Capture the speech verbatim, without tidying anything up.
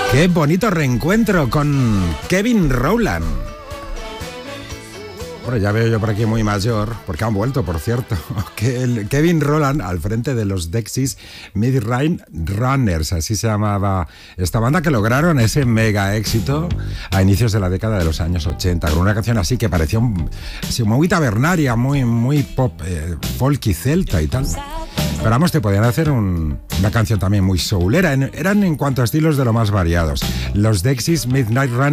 Qué bonito reencuentro con Kevin Rowland. Bueno, ya veo yo por aquí muy mayor, porque han vuelto, por cierto, que el Kevin Rowland al frente de los Dexys Midnight Runners, así se llamaba esta banda, que lograron ese mega éxito a inicios de la década de los años ochenta, con una canción así que parecía un, así, muy tabernaria, muy, muy pop, eh, folk y celta y tal. Pero vamos, te podían hacer un, una canción también muy soulera, eran en cuanto a estilos de lo más variados. Los Dexys Midnight Runners